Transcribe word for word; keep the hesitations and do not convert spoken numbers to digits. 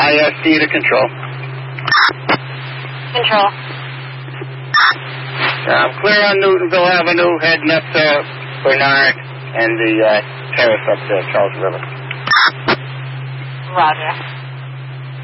I S D to control. Control. I'm clear on Newtonville Avenue, heading up to Bernard and the uh, terrace up to Charles River. Roger.